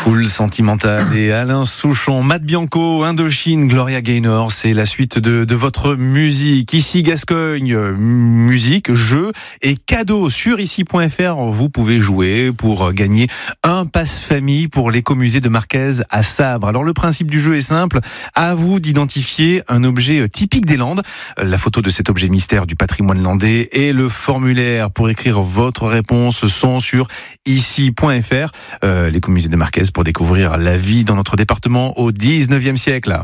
Foule sentimentale et Alain Souchon, Matt Bianco, Indochine, Gloria Gaynor, c'est la suite de votre musique. Ici Gascogne, musique, jeux et cadeaux sur ici.fr. Vous pouvez jouer pour gagner un passe-famille pour l'écomusée de Marquez à Sabre. Alors le principe du jeu est simple, à vous d'identifier un objet typique des Landes, la photo de cet objet mystère du patrimoine landais et le formulaire pour écrire votre réponse sont sur ici.fr. L'écomusée de Marquez pour découvrir la vie dans notre département au 19e siècle.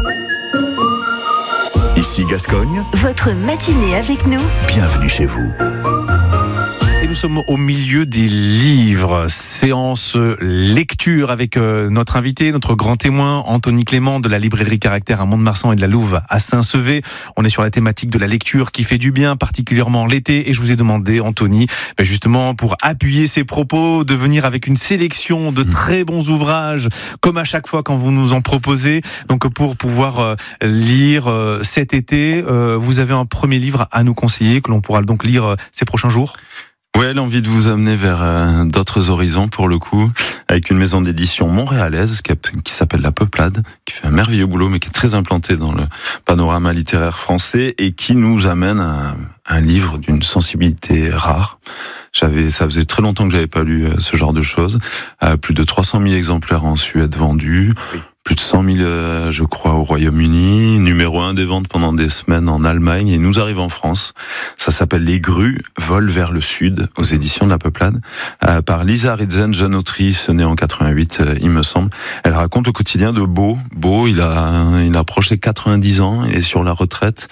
Ici Gascogne. Votre matinée avec nous. Bienvenue chez vous. Et nous sommes au milieu des livres, séance lecture avec notre invité, notre grand témoin, Anthony Clément de la librairie Caractère à Mont-de-Marsan et de la Louve à Saint-Sevé. On est sur la thématique de la lecture qui fait du bien, particulièrement l'été. Et je vous ai demandé, Anthony, justement pour appuyer ces propos, de venir avec une sélection de très bons ouvrages, comme à chaque fois quand vous nous en proposez. Donc pour pouvoir lire cet été, vous avez un premier livre à nous conseiller que l'on pourra donc lire ces prochains jours. Ouais, l'envie de vous amener vers d'autres horizons pour le coup, avec une maison d'édition montréalaise qui s'appelle La Peuplade, qui fait un merveilleux boulot mais qui est très implantée dans le panorama littéraire français et qui nous amène à un livre d'une sensibilité rare. Ça faisait très longtemps que j'avais pas lu ce genre de choses. Plus de 300 000 exemplaires en Suède vendus. Oui. Plus de 100 000, je crois, au Royaume-Uni, numéro 1 des ventes pendant des semaines en Allemagne, et nous arrive en France. Ça s'appelle Les grues volent vers le sud, aux éditions de La Peuplade, par Lisa Ridzen, jeune autrice, née en 88, il me semble. Elle raconte le quotidien de Beau. Beau, il approche les 90 ans, et sur la retraite,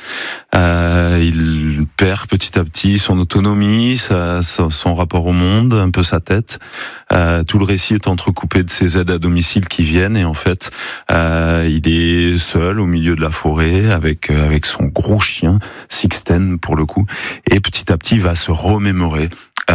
il perd petit à petit son autonomie, son rapport au monde, un peu sa tête. Tout le récit est entrecoupé de ses aides à domicile qui viennent, et en fait, il est seul au milieu de la forêt avec son gros chien Sixten pour le coup, et petit à petit il va se remémorer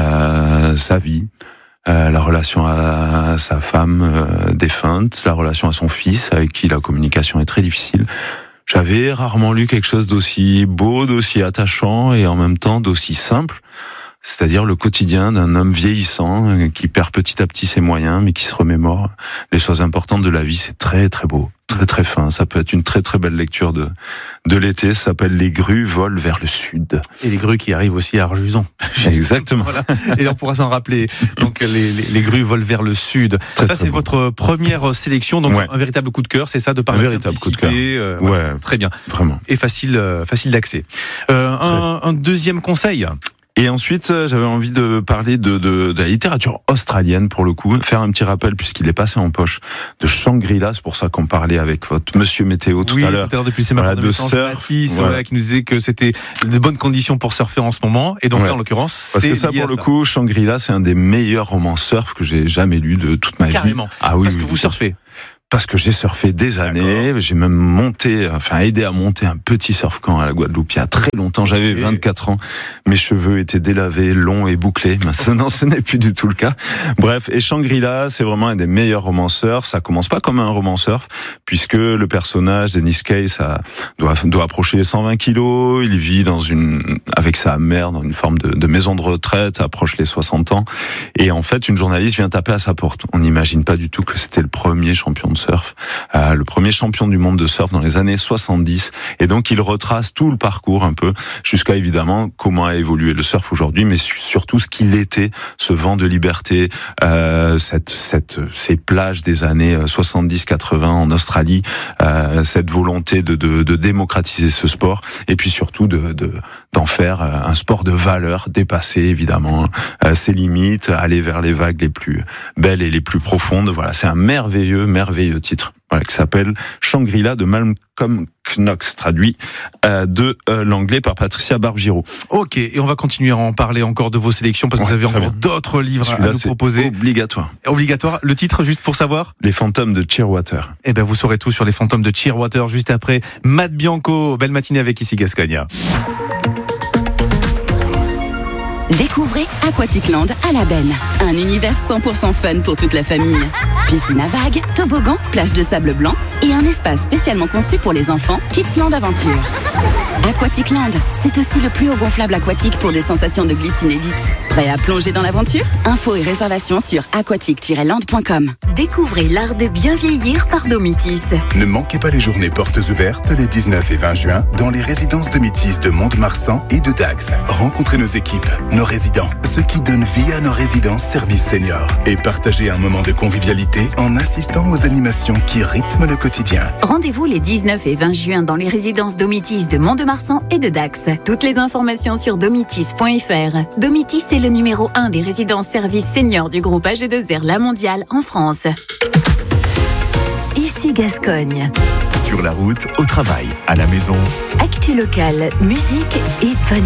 sa vie, la relation à sa femme défunte, la relation à son fils avec qui la communication est très difficile. J'avais rarement lu quelque chose d'aussi beau, d'aussi attachant et en même temps d'aussi simple. C'est-à-dire le quotidien d'un homme vieillissant qui perd petit à petit ses moyens, mais qui se remémore les choses importantes de la vie. C'est très très beau, très très fin. Ça peut être une très très belle lecture de l'été. Ça s'appelle Les grues volent vers le sud. Et les grues qui arrivent aussi à Arjusan. Exactement. Voilà. Et on pourra s'en rappeler. Donc les grues volent vers le sud. Très, ça très c'est beau. Votre première sélection, donc un véritable coup de cœur, c'est ça, de par la simplicité. Ouais, très bien. Vraiment. Et facile d'accès. Un deuxième conseil. Et ensuite, j'avais envie de parler de la littérature australienne pour le coup, faire un petit rappel puisqu'il est passé en poche de Shangri-La, c'est pour ça qu'on parlait avec votre Monsieur Météo tout à l'heure. Depuis ces matins de surf, qui nous disait que c'était de bonnes conditions pour surfer en ce moment, et donc là en l'occurrence, parce que ça pour le coup, Shangri-La, c'est un des meilleurs romans surf que j'ai jamais lu de toute ma vie. Carrément. Ah oui, parce que vous surfez. Parce que j'ai surfé des années, j'ai même aidé à monter un petit surf camp à la Guadeloupe il y a très longtemps. J'avais 24 ans, mes cheveux étaient délavés, longs et bouclés. Maintenant, ce n'est plus du tout le cas. Bref, et Shangri-La, c'est vraiment un des meilleurs romans surf. Ça commence pas comme un roman surf, puisque le personnage Dennis Kay, ça doit approcher les 120 kilos. Il vit avec sa mère dans une forme de maison de retraite, approche les 60 ans. Et en fait, une journaliste vient taper à sa porte. On n'imagine pas du tout que c'était le premier champion de surf, le premier champion du monde de surf dans les années 70, et donc il retrace tout le parcours un peu, jusqu'à évidemment comment a évolué le surf aujourd'hui, mais surtout ce qu'il était, ce vent de liberté, ces plages des années 70-80 en Australie, cette volonté de démocratiser ce sport, et puis surtout d'en faire un sport de valeur, dépasser évidemment ses limites, aller vers les vagues les plus belles et les plus profondes. Voilà, c'est un merveilleux titre, qui s'appelle Shangri-La de Malcolm Knox, traduit de l'anglais par Patricia Barbgiro. Ok, et on va continuer à en parler encore de vos sélections, parce que vous avez encore d'autres livres à nous proposer. Obligatoire. Le titre, juste pour savoir ? Les fantômes de Cheerwater. Eh ben, vous saurez tout sur les fantômes de Cheerwater juste après Matt Bianco. Belle matinée avec Ici Gascogne. Découvrez Aquaticland à la Benne. Un univers 100% fun pour toute la famille. Piscine à vagues, toboggan, plage de sable blanc et et un espace spécialement conçu pour les enfants, Kidsland Aventure. Aquatic Land, c'est aussi le plus haut gonflable aquatique pour des sensations de glisse inédites. Prêt à plonger dans l'aventure? Infos et réservations sur aquatic-land.com. Découvrez l'art de bien vieillir par Domitis. Ne manquez pas les journées portes ouvertes les 19 et 20 juin dans les résidences Domitis de Mont-de-Marsan et de Dax. Rencontrez nos équipes, nos résidents, ceux qui donnent vie à nos résidences services seniors et partagez un moment de convivialité en assistant aux animations qui rythment le quotidien. Rendez-vous les 19 et 20 juin dans les résidences Domitis de Mont-de-Marsan et de Dax. Toutes les informations sur domitis.fr. Domitis est le numéro 1 des résidences services seniors du groupe AG2R La Mondiale en France. Ici Gascogne. Sur la route, au travail, à la maison. Actu locale, musique et bonne